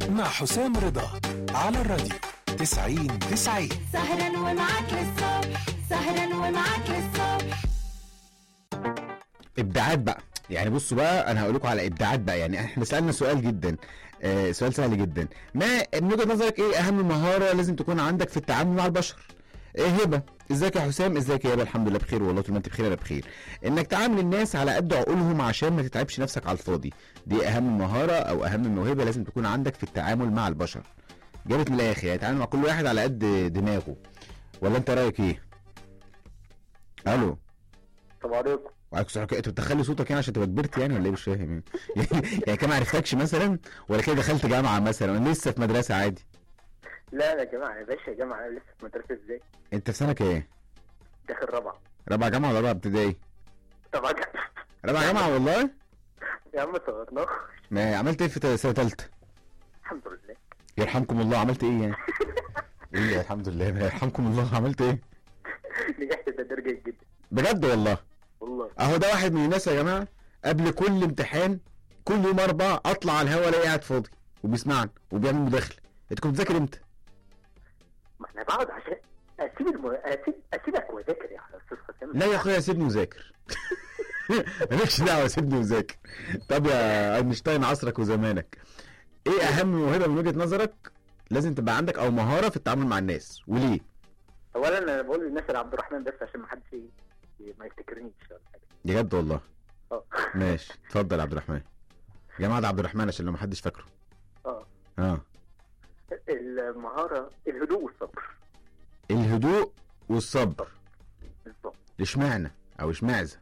مع حسام رضا على الراديو 90-90. سهرا ومعاك للصبح، سهرا ومعاك للصبح. ابداعات بقى، يعني بصوا بقى انا هقول لكم على ابداعات بقى. يعني احنا سالنا سؤال جدا، سؤال سهل جدا. ما من وجهه نظرك ايه اهم مهاره لازم تكون عندك في التعامل مع البشر؟ ايه هبه؟ ازيك يا حسام؟ ازيك يا هبه؟ الحمد لله بخير والله، طول ما انت بخير انا بخير. انك تعامل الناس على قد عقولهم عشان ما تتعبش نفسك على الفاضي، دي اهم مهاره او اهم موهبه لازم تكون عندك في التعامل مع البشر. جابت من الاخر، يعني تعامل مع كل واحد على قد دماغه. ولا انت رايك ايه؟ الو. السلام عليكم. وعليكم السلام. انت بتخلي صوتك يعني عشان تبقى كبرت يعني ولا ايه؟ مش فاهم يعني كده ما عرفتكش مثلا، ولا كده دخلت جامعه مثلا، ولا لسه في مدرسه عادي؟ لا يا جماعه يا باشا، يا جماعه انا لسه في مدرسه ازاي؟ انت في سنه ايه؟ داخل رابعه. رابعه جامعه ولا رابعه ابتدائي؟ طبعا. رابعه جامعه والله. يا عم صغرناه. ما عملت ايه في سنه ثالثه؟ الحمد لله. يرحمكم الله. عملت ايه يعني؟ ايه الحمد لله يرحمكم الله، عملت ايه؟ نجحت تقدير جيد جدا. بجد والله. والله اهو ده واحد من الناس يا جماعه، قبل كل امتحان كل يوم 4 اطلع على الهوا الاقي قاعد فاضي وبيسمعني وبيعمل مداخله. انت كنت بتذاكر امتى؟ ما احنا بقعد عشان اسيبك واذاكر يا استاذ حسام. لا يا اخويا سيبني وذاكر. مالكش دعوه، سيبني وذاكر. طب يا اينشتاين عصرك وزمانك، ايه اهم موهبه من وجهه نظرك لازم تبقى عندك او مهاره في التعامل مع الناس وليه؟ اولا انا بقول للناس يا عبد الرحمن بس عشان ما حدش ما يفتكرنيش ولا حاجه. بجد والله. اه ماشي اتفضل يا عبد الرحمن. جماعه ده عبد الرحمن عشان لو ما حدش فاكره. اه المهاره الهدوء والصبر. الهدوء والصبر. بالظبط. اشمعنى او اشمعزه؟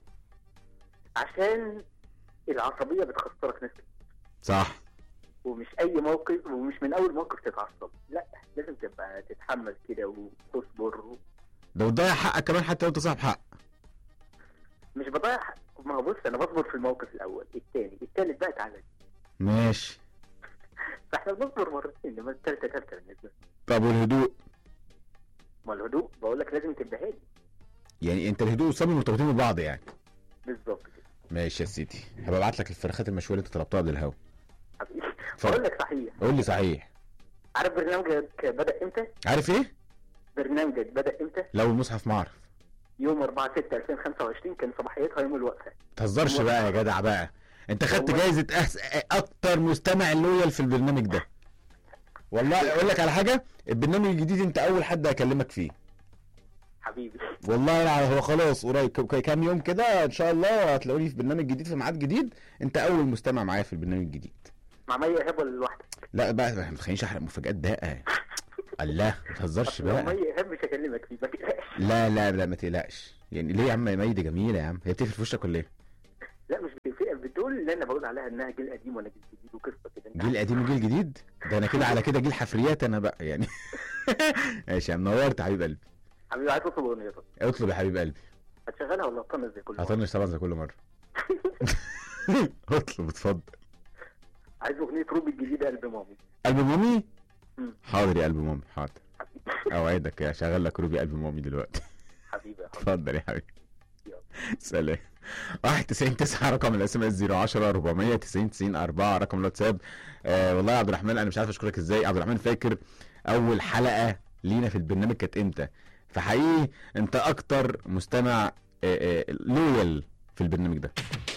عشان العصبيه بتخسرك ناس كتير. صح. ومش اي موقف، ومش من اول موقف تتعصب، لا لازم تبقى تتحمل كده وتصبر ده بتضيع حقك كمان حتى لو انت صاحب حق. مش بضيع حق. ما هو بص انا بصبر في الموقف الاول، الثاني الثالث بقى تعالى. ماشي. فاحنا بنصبر مرتين، انما الثالثه ثالثه بالنسبه لي. طب والهدوء؟ ما الهدوء بقول لك لازم تبقى هادي. يعني انت الهدوء والصبر مرتبطين ببعض يعني. بالظبط كده. ماشي يا سيدي، هبقى ابعت لك الفرخات المشويه اللي انت طلبتها قبل الهوا. حبيبي بقول لك صحيح. قول لي صحيح. عارف برنامجك بدأ امتى؟ عارف ايه؟ برنامجك بدأ امتى؟ لو المصحف ما اعرف. يوم 4/6/2025 كان صباحيتها يوم الوقفه. تهزرش بقى يا جدع بقى. انت خدت جايزه اكتر مستمع لويال في البرنامج ده. والله اقول لك على حاجه، البرنامج الجديد انت اول حد اكلمك فيه. حبيبي والله لا هو خلاص قريب كام يوم كده ان شاء الله هتلاقوني في برنامج جديد في ميعاد جديد. انت اول مستمع معايا في البرنامج الجديد. مع مي ايهاب ولا لوحدك؟ لا بقى ما تخلينيش احرق مفاجآت دقه. الله ما تهزرش بقى. مي ايهاب مش هكلمك فيه ما تقلقش. لا ما تقلقش. يعني ليه يا عم؟ مي دي جميله يا عم، هي بتقفل في وشك ولا ايه؟ لا مش بتقول اللي انا بقول عليها انها جيل قديم ولا جيل جديد وقصه كده. جيل قديم وجيل جديد؟ ده انا كده على كده جيل حفريات انا بقى يعني. ماشي يا عم، نورت يا حبيب قلبي. حبيبي عايز اطلب اغنيه. طب اطلب يا حبيب قلبي. هتشغلها ولا هتطنش زي كل مره؟ هطنش طبعا زي كل مره. اطلب اتفضل. عايز اغنيه روبي الجديده قلب مامي. قلب مامي؟ مم. حاضر يا قلب مامي حاضر. اوعدك يا شغل لك روبي قلب مامي دلوقتي. حبيبي اتفضل يا حبيبي. يلا. سلام. 91-9 رقم الاس ام اس 010-490-90-4 رقم الواتساب. والله يا عبد الرحمن انا مش عارف اشكرك ازاي. عبد الرحمن فاكر اول حلقه لينا في البرنامج كانت امتى؟ فحقيقي انت اكتر مستمع لويال في البرنامج ده.